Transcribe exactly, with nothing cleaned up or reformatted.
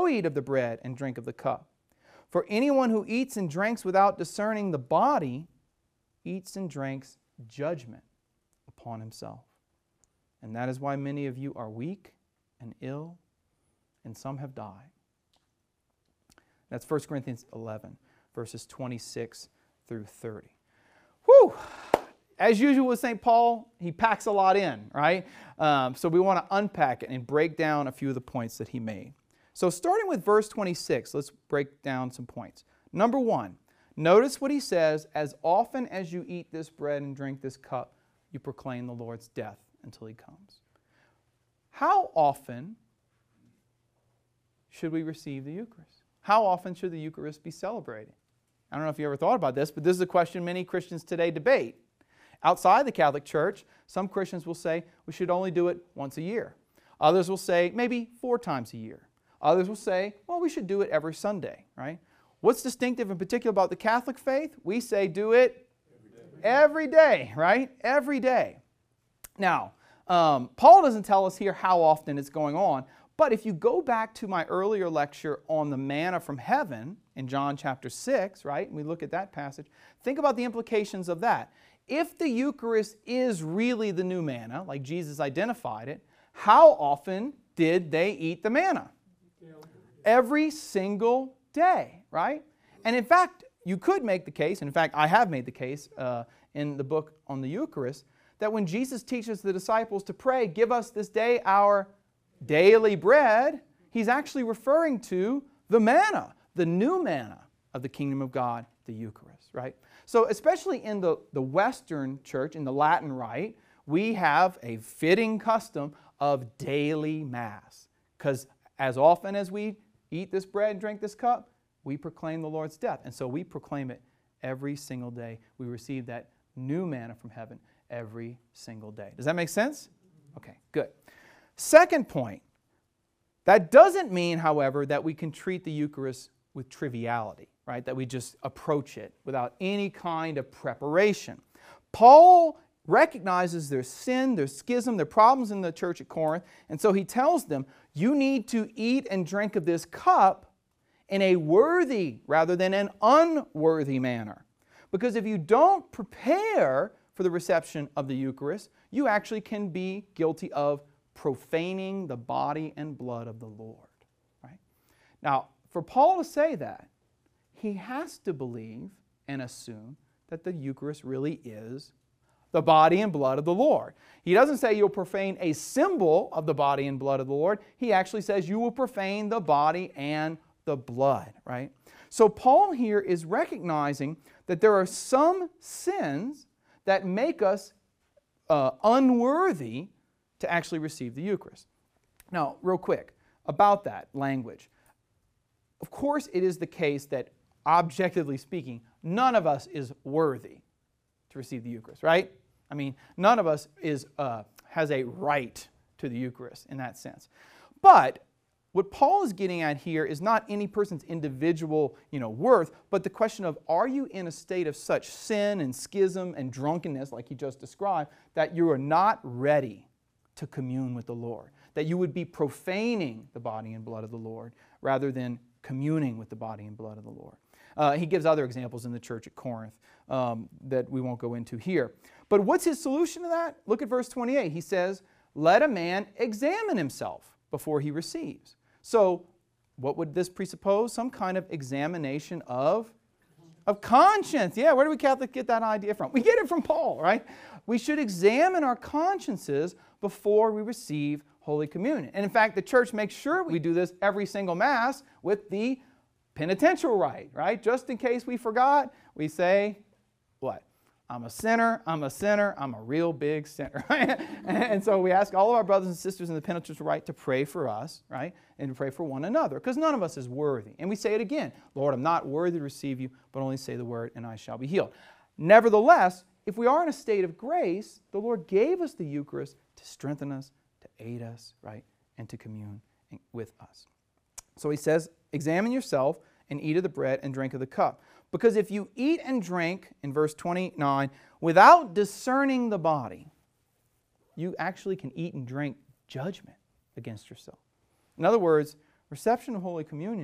so eat of the bread and drink of the cup. For anyone who eats and drinks without discerning the body eats and drinks judgment upon himself. And that is why many of you are weak and ill, and some have died. That's First Corinthians eleven, verses twenty-six through thirty. Whew! As usual with Saint Paul, he packs a lot in, right? Um, so we want to unpack it and break down a few of the points that he made. So starting with verse twenty-six, let's break down some points. Number one, notice what he says, as often as you eat this bread and drink this cup, you proclaim the Lord's death until he comes. How often should we receive the Eucharist? How often should the Eucharist be celebrated? I don't know if you ever thought about this, but this is a question many Christians today debate. Outside the Catholic Church, some Christians will say we should only do it once a year. Others will say maybe four times a year. Others will say, well, we should do it every Sunday, right? What's distinctive in particular about the Catholic faith? We say do it every day, every day right? Every day. Now, um, Paul doesn't tell us here how often it's going on, but if you go back to my earlier lecture on the manna from heaven in John chapter six, right, and we look at that passage, think about the implications of that. If the Eucharist is really the new manna, like Jesus identified it, how often did they eat the manna? Every single day, right? And in fact, you could make the case, and in fact, I have made the case uh, in the book on the Eucharist, that when Jesus teaches the disciples to pray, give us this day our daily bread, he's actually referring to the manna, the new manna of the kingdom of God, the Eucharist, right? So especially in the, the Western church, in the Latin Rite, we have a fitting custom of daily Mass. Because as often as we eat this bread and drink this cup, we proclaim the Lord's death. And so we proclaim it every single day. We receive that new manna from heaven every single day. Does that make sense? Okay, good. Second point, that doesn't mean, however, that we can treat the Eucharist with triviality, right? That we just approach it without any kind of preparation. Paul recognizes their sin, their schism, their problems in the church at Corinth, and so he tells them, you need to eat and drink of this cup in a worthy rather than an unworthy manner. Because if you don't prepare for the reception of the Eucharist, you actually can be guilty of profaning the body and blood of the Lord. Right? Now, for Paul to say that, he has to believe and assume that the Eucharist really is the body and blood of the Lord. He doesn't say you'll profane a symbol of the body and blood of the Lord. He actually says you will profane the body and the blood, right? So Paul here is recognizing that there are some sins that make us uh, unworthy to actually receive the Eucharist. Now, real quick, about that language. Of course, it is the case that, objectively speaking, none of us is worthy to receive the Eucharist, right? I mean, none of us is, uh, has a right to the Eucharist in that sense. But what Paul is getting at here is not any person's individual, you know, worth, but the question of, are you in a state of such sin and schism and drunkenness, like he just described, that you are not ready to commune with the Lord, that you would be profaning the body and blood of the Lord rather than communing with the body and blood of the Lord. Uh, he gives other examples in the church at Corinth um, that we won't go into here. But what's his solution to that? Look at verse twenty-eight. He says, let a man examine himself before he receives. So what would this presuppose? Some kind of examination of, of conscience. Yeah, where do we Catholics get that idea from? We get it from Paul, right? We should examine our consciences before we receive Holy Communion. And in fact, the church makes sure we do this every single Mass with the penitential rite, right? Just in case we forgot, we say, what? I'm a sinner, I'm a sinner, I'm a real big sinner. And so we ask all of our brothers and sisters in the penitential rite to pray for us, right? And to pray for one another, because none of us is worthy. And we say it again, Lord, I'm not worthy to receive you, but only say the word and I shall be healed. Nevertheless, if we are in a state of grace, the Lord gave us the Eucharist to strengthen us, to aid us, right? And to commune with us. So he says, examine yourself and eat of the bread and drink of the cup. Because if you eat and drink, in verse twenty-nine, without discerning the body, you actually can eat and drink judgment against yourself. In other words, Reception of Holy Communion